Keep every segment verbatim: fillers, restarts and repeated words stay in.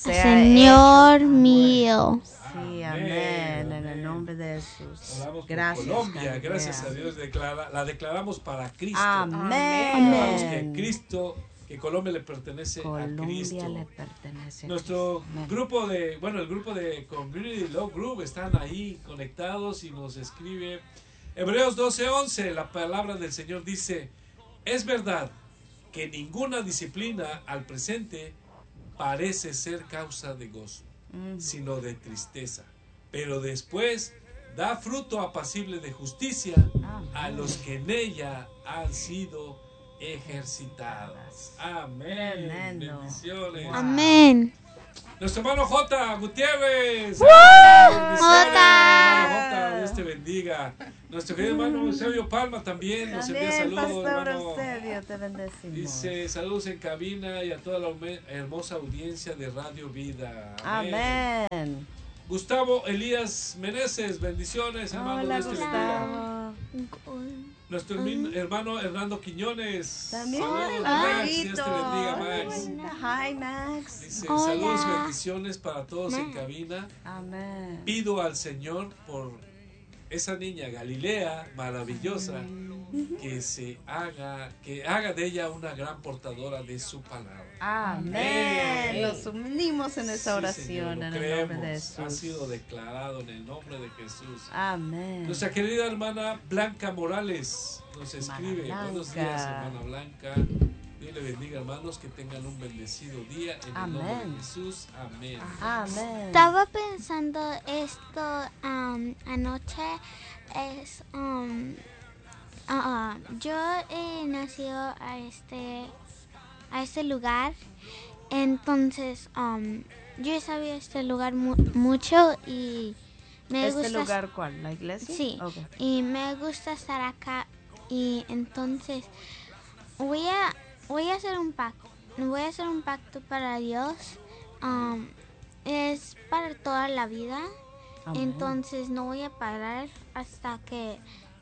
sea Señor hecho. mío. Sí, amén, en el nombre de Jesús. Oramos por Gracias, Colombia, Galilea. gracias a Dios, declara, la declaramos para Cristo. Amén. Declaramos que Cristo, que Colombia le pertenece Colombia a Cristo. le pertenece a Nuestro Cristo. Amén. grupo de, bueno, el grupo de Community Love Group están ahí conectados y nos escribe Hebreos doce once, la palabra del Señor dice, es verdad que ninguna disciplina al presente parece ser causa de gozo, mm. sino de tristeza, pero después da fruto apacible de justicia Amén. A los que en ella han sido ejercitados. Amén. Tremendo. Bendiciones. Wow. Amén. Nuestro hermano J. Gutiérrez. ¡Woo! Hermano J. Dios te bendiga. Nuestro querido hermano Eusebio Palma también nos envía También, saludos. Pastor Hermano. Eusebio, te bendecimos. Dice saludos en cabina y a toda la hermosa audiencia de Radio Vida. Amén. Amén. Gustavo Elías Meneses, bendiciones, hermano. Hola, Dios te bendiga. Gustavo. Nuestro mm. hermano Hernando Quiñones. También. Saludos, Hola, Max. Dios te bendiga, Max. Hi, Max. Dice, Hola. saludos, bendiciones para todos Max. En cabina. Amén. Pido al Señor por esa niña Galilea maravillosa Amén. que se haga, que haga de ella una gran portadora de su palabra. Amén. Amén. Nos unimos en esa oración sí, Señor, en el creemos, nombre de Jesús. Ha sido declarado en el nombre de Jesús. Amén. Nuestra querida hermana Blanca Morales nos escribe. Buenos días, hermana Blanca. Dios le bendiga, hermanos, que tengan un bendecido día en Amén. El nombre de Jesús. Amén. Amén. Estaba pensando esto um, anoche. Es um, uh, yo he nacido a este a este lugar, entonces um, yo he sabido este lugar mu- mucho y me ¿Este gusta. lugar cuál? ¿La iglesia? Sí. Okay. Y me gusta estar acá y entonces voy a voy a hacer un pacto. Voy a hacer un pacto para Dios. Um, es para toda la vida. Amén. Entonces no voy a parar hasta que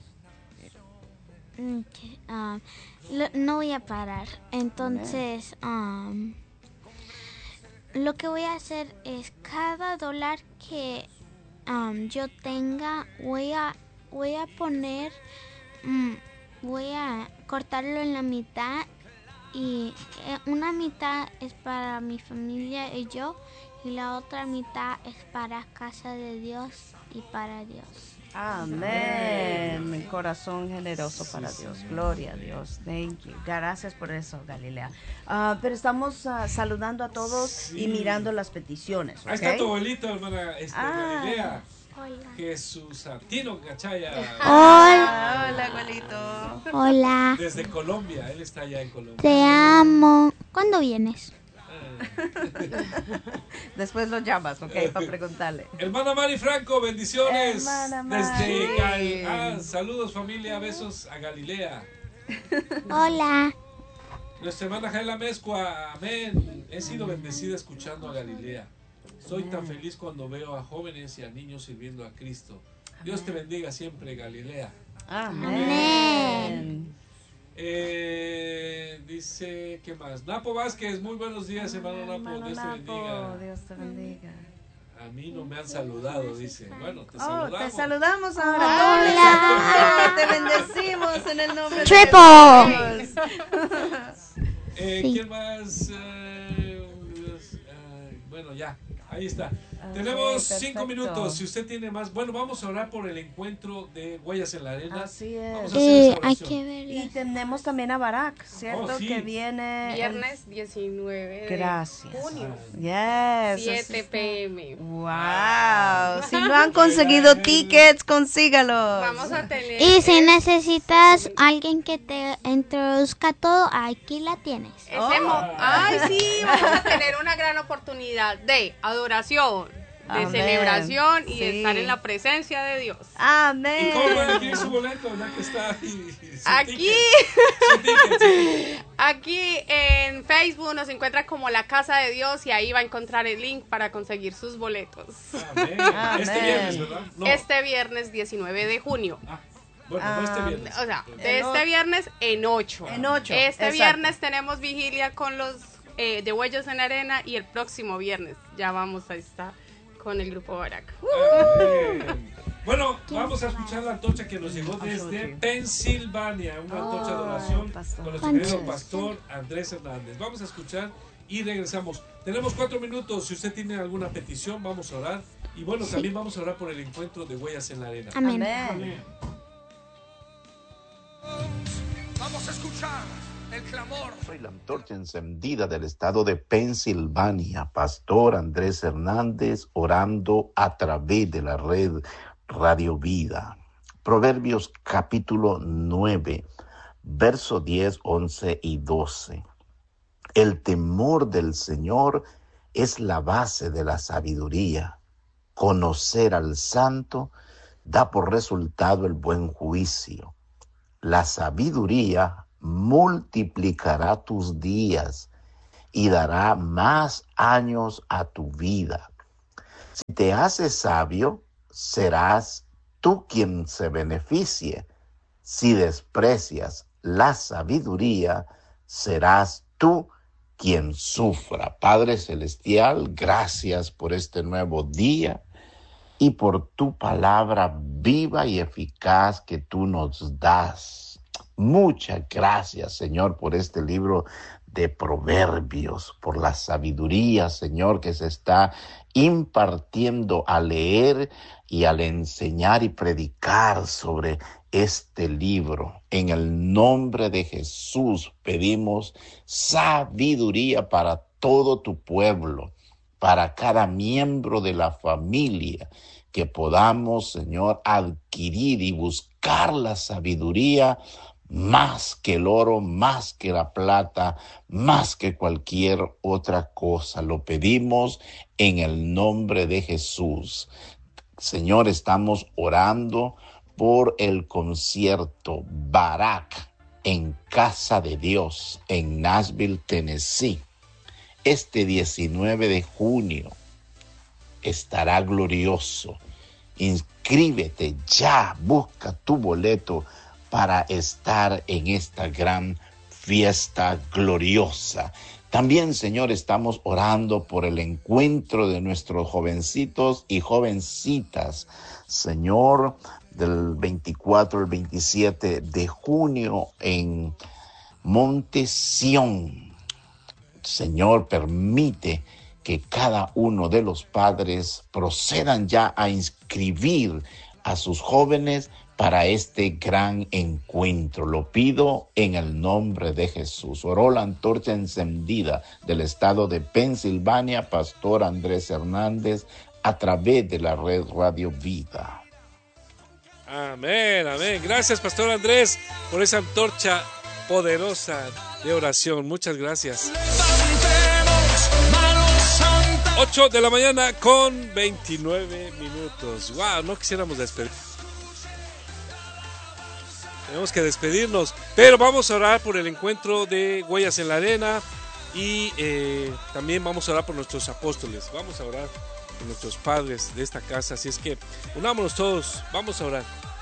uh, no voy a parar. Entonces um, lo que voy a hacer es cada dólar que um, yo tenga voy a voy a poner um, voy a cortarlo en la mitad y una mitad es para mi familia y yo y la otra mitad es para casa de Dios y para Dios. Amén. Mi corazón generoso para Dios. Gloria a Dios. Thank you. Gracias por eso, Galilea. Uh, pero estamos uh, saludando a todos sí. y mirando las peticiones. ¿Okay? Ahí está tu abuelito, hermana este, ah. Galilea. Hola. Jesús Santino Cachaya. Hola. Hola, abuelito. Hola. Desde Colombia, él está allá en Colombia. Te amo. ¿Cuándo vienes? Después lo llamas, ok, para preguntarle. Hermana Mari Franco, bendiciones. Hermana Mari. Desde Gal ah, saludos familia, besos a Galilea. Hola. Nuestra hermana Jaila Mezcua, amén. He sido bendecida escuchando a Galilea. Soy tan feliz cuando veo a jóvenes y a niños sirviendo a Cristo. Dios te bendiga siempre, Galilea. Amén. Amén. Eh, dice, ¿qué más? Napo Vázquez, muy buenos días, hermano Napo. Hermano Dios te Napo, bendiga. Dios te bendiga. A mí no me han saludado, dice. Bueno, te oh, saludamos. Te saludamos ahora. Hola. Te bendecimos en el nombre Triple. de Dios. eh, Sí. ¿Quién más? Eh, eh, bueno, ya. Ahí está. Okay, Tenemos perfecto. cinco minutos. Si usted tiene más, bueno, vamos a orar por el encuentro de Huellas en la Arena. Así es. Vamos a hacer Eh, esa hay oración. que ver. Y tenemos también a Barak, ¿cierto? Oh, sí. Que viene Viernes diecinueve de Gracias. junio, Yes. siete p m Wow. Si no han conseguido tickets, consígalo. Vamos a tener... Y si es- necesitas alguien que te introduzca todo, aquí la tienes. ese Oh. mo- Ay, sí, vamos a tener una gran oportunidad de adoración, de Amén. celebración y de Sí. estar en la presencia de Dios. ¿Y Amén. cómo van a adquirir su boleto? Ya que está ahí. su Aquí, ticket, su ticket, su ticket. aquí en Facebook nos encuentra como La Casa de Dios y ahí va a encontrar el link para conseguir sus boletos. Amén. Amén. Este viernes, ¿verdad? No. Este viernes diecinueve de junio. Ah, bueno, no este Ah, viernes. O sea, En de o- este viernes en ocho. En ocho, Este exacto. viernes tenemos vigilia con los eh, de Huellas en la Arena, y el próximo viernes ya vamos a estar con el grupo Barak. Amén. Bueno, vamos a escuchar la antorcha que nos llegó desde Pensilvania, una antorcha de oración con nuestro querido pastor Andrés Hernández. Vamos a escuchar y regresamos. Tenemos cuatro minutos. Si usted tiene alguna petición, vamos a orar. Y bueno, sí. también vamos a orar por el encuentro de Huellas en la Arena. Amén. Amén. Vamos a escuchar el clamor. Soy la antorcha encendida del estado de Pensilvania, pastor Andrés Hernández, orando a través de la red Radio Vida. Proverbios capítulo nueve, verso diez, once y doce. El temor del Señor es la base de la sabiduría. Conocer al santo da por resultado el buen juicio. La sabiduría multiplicará tus días y dará más años a tu vida. Si te haces sabio, serás tú quien se beneficie. Si desprecias la sabiduría, serás tú quien sufra. Padre Celestial, gracias por este nuevo día y por tu palabra viva y eficaz que tú nos das. Muchas gracias, Señor, por este libro de Proverbios, por la sabiduría, Señor, que se está impartiendo al leer y al enseñar y predicar sobre este libro. En el nombre de Jesús pedimos sabiduría para todo tu pueblo, para cada miembro de la familia, que podamos, Señor, adquirir y buscar la sabiduría más que el oro, más que la plata, más que cualquier otra cosa. Lo pedimos en el nombre de Jesús. Señor, estamos orando por el concierto Barak en Casa de Dios en Nashville, Tennessee. Este diecinueve de junio estará glorioso. Inscríbete ya, busca tu boleto para estar en esta gran fiesta gloriosa. También, Señor, estamos orando por el encuentro de nuestros jovencitos y jovencitas, Señor, del veinticuatro al veintisiete de junio en Monte Sión. Señor, permite que cada uno de los padres procedan ya a inscribir a sus jóvenes para este gran encuentro. Lo pido en el nombre de Jesús. Oró la antorcha encendida del estado de Pensilvania, pastor Andrés Hernández, a través de la red Radio Vida. Amén, amén. Gracias, pastor Andrés, por esa antorcha poderosa de oración. Muchas gracias. ocho de la mañana con veintinueve minutos. Wow, no quisiéramos despedir. Tenemos que despedirnos, pero vamos a orar por el encuentro de Huellas en la Arena y eh, también vamos a orar por nuestros apóstoles. Vamos a orar por nuestros padres de esta casa. Así es que unámonos todos. Vamos a orar.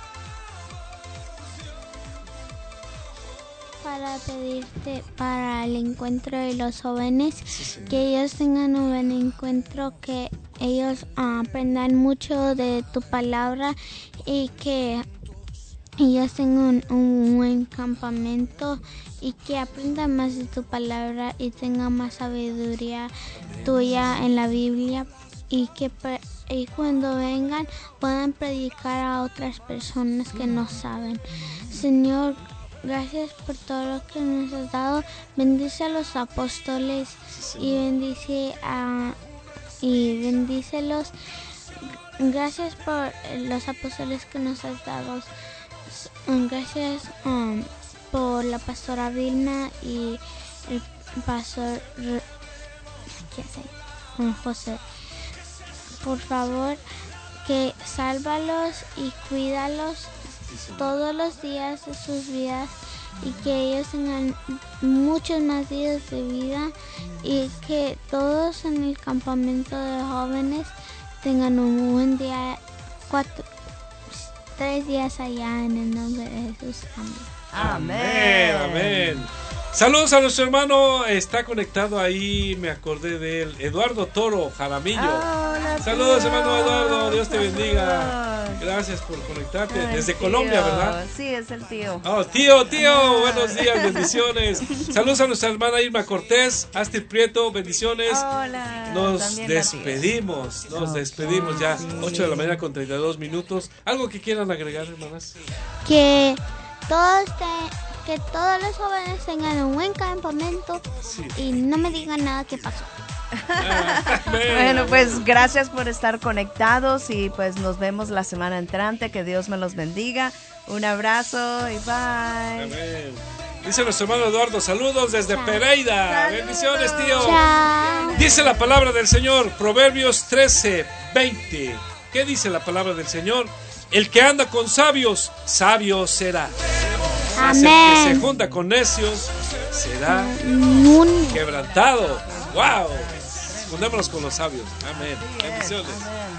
Para pedirte para el encuentro de los jóvenes, sí, que ellos tengan un buen encuentro, que ellos uh, aprendan mucho de tu palabra y que ellos tengan un, un buen campamento y que aprendan más de tu palabra y tengan más sabiduría tuya en la Biblia y que pre- y cuando vengan puedan predicar a otras personas que no saben. Señor, gracias por todo lo que nos has dado. Bendice a los apóstoles y bendice a y bendícelos. Gracias por los apóstoles que nos has dado. Gracias um, por la pastora Vilma y el pastor ¿qué sé? Um, José. Por favor, que sálvalos y cuídalos todos los días de sus vidas y que ellos tengan muchos más días de vida y que todos en el campamento de jóvenes tengan un buen día, cuatro, tres días allá en el nombre de Jesús. Amén. Amén, amén. Saludos a nuestro hermano, está conectado ahí, me acordé de él, Eduardo Toro Jaramillo. Hola, Saludos, tío. hermano Eduardo, Dios te bendiga. Saludos. Gracias por conectarte Ay, desde tío. Colombia, ¿verdad? Sí, es el tío. Oh, tío, tío, buenos días, bendiciones. Saludos a nuestra hermana Irma Cortés, Astrid Prieto, bendiciones. Hola. Nos también la tía. despedimos, nos despedimos ya, ocho de la mañana con treinta y dos minutos. ¿Algo que quieran agregar, hermanas? Que todos, te- que todos los jóvenes tengan un buen campamento Sí. y no me digan nada que pasó. Bueno, pues gracias por estar conectados y pues nos vemos la semana entrante. Que Dios me los bendiga. Un abrazo y bye. Amén. Dice nuestro hermano Eduardo, saludos desde Chao. Pereira. Saludos. Bendiciones, tío. Chao. Dice la palabra del Señor, Proverbios trece, veinte. ¿Qué dice la palabra del Señor? El que anda con sabios, sabio será. Mas el que se Amén. junta con necios, será Nun- quebrantado. ¡Wow! Juntémonos con los sabios. Amén. Bendiciones. Amén.